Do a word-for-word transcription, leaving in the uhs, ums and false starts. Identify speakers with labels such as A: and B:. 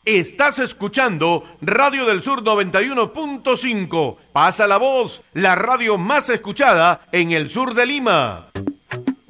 A: Estás escuchando Radio del Sur noventa y uno punto cinco. Pasa la voz, la radio más escuchada en el sur de Lima.